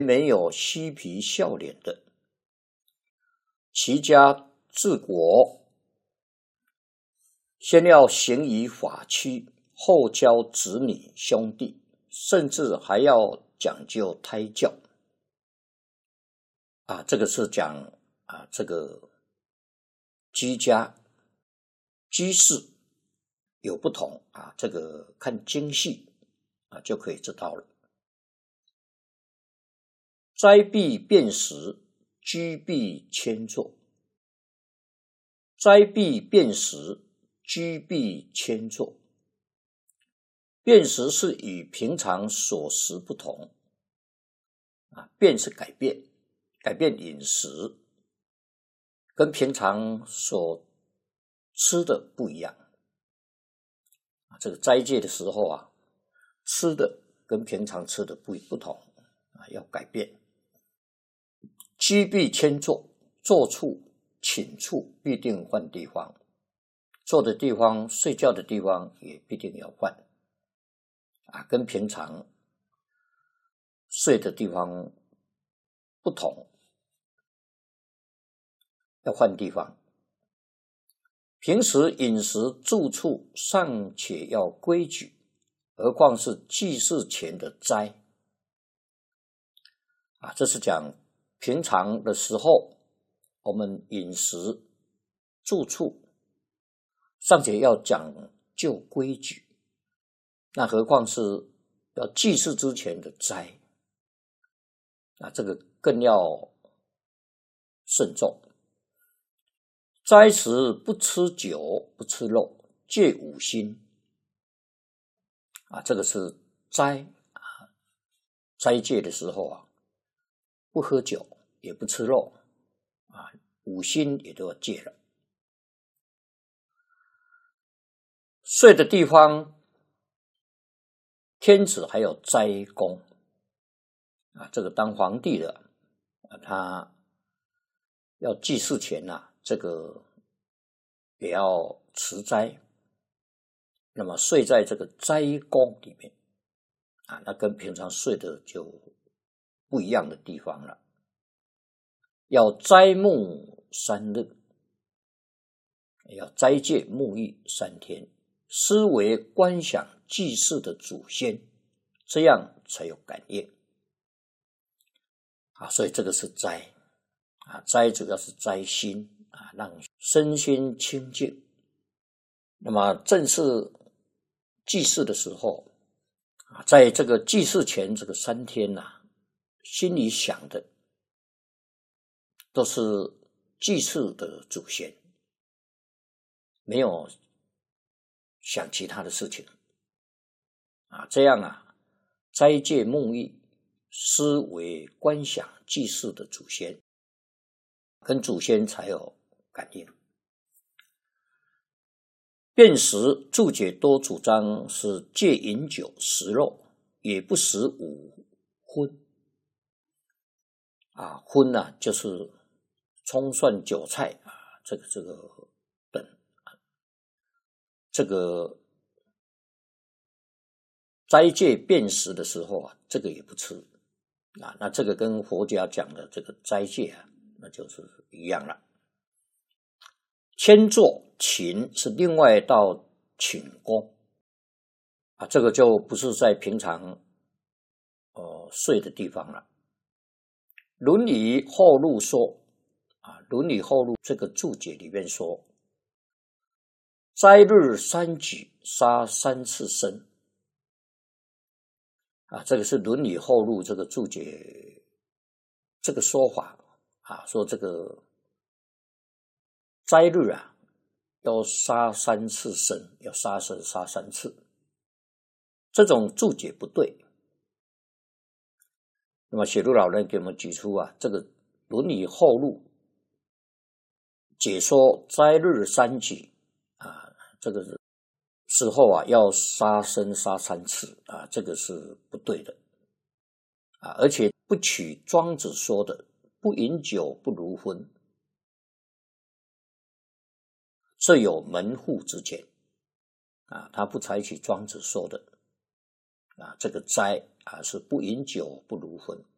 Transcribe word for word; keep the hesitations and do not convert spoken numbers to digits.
没有嬉皮笑脸的。齐家治国，先要行以法区，后教子女兄弟，甚至还要讲究胎教。啊，这个是讲啊，这个居家居士有不同啊，这个看经系啊就可以知道了。斋必辨识，居必迁坐。斋必辨识，居必迁坐。辨识是与平常所食不同啊，变是改变，改变饮食，跟平常所吃的不一样。这个斋戒的时候啊，吃的跟平常吃的不不同啊，要改变。居必迁坐，坐处寝处必定换地方，坐的地方、睡觉的地方也必定要换啊，跟平常睡的地方不同，要换地方。平时饮食住处尚且要规矩，何况是祭祀前的斋啊？这是讲平常的时候，我们饮食住处尚且要讲究规矩，那何况是要祭祀之前的斋啊？这个更要慎重。斋时不吃酒，不吃肉，戒五辛啊，这个是斋啊，斋戒的时候啊，不喝酒，也不吃肉啊，五辛也都要戒了。睡的地方，天子还有斋宫啊，这个当皇帝的啊，他要祭祀前啊，这个也要持斋，那么睡在这个斋宫里面啊，那跟平常睡的就不一样的地方了。要斋沐三日，要斋戒沐浴三天，思维观想祭祀的祖先，这样才有感应啊。所以这个是斋啊，斋主要是斋心啊，让身心清净。那么正式祭祀的时候啊，在这个祭祀前这个三天啊，心里想的都是祭祀的祖先，没有想其他的事情啊，这样啊，斋戒沐浴，思维观想祭祀的祖先，跟祖先才有感应。辨识注解多主张是戒饮酒食肉，也不食五荤啊，荤啊就是葱蒜韭菜啊，这个这个等，这个斋戒辨识的时候啊，这个也不吃啊，那这个跟佛家讲的这个斋戒啊，那就是一样了。迁坐寝是另外一道寝宫啊，这个就不是在平常呃睡的地方了。伦理后录说啊，伦理后录这个注解里面说，斋日三举，杀三次生啊，这个是伦理后录这个注解这个说法啊，说这个斋日啊，要杀三次生，要杀生杀三次，这种注解不对。那么写录老人给我们举出啊，这个伦理后录解说斋日三举啊，这个时候啊要杀生杀三次啊，这个是不对的啊，而且不取庄子说的不饮酒不如荤，这有门户之见啊，他不采取庄子说的啊，这个斋啊是不饮酒不如荤。